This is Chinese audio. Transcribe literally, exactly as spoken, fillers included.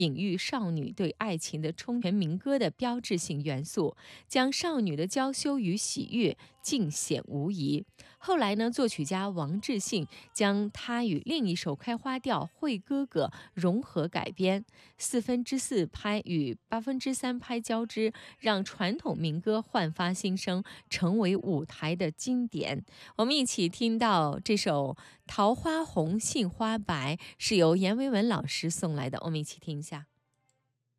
隐喻少女对爱情的冲拳民歌的标志性元素，将少女的娇羞与喜悦尽显无疑。后来呢，作曲家王志信将它与另一首开花调《会哥哥》融合改编，四分之四拍与八分之三拍交织，让传统民歌焕发新生，成为舞台的经典。我们一起听到这首《桃花红杏花白》，是由阎维文老师送来的，我们一起听一下。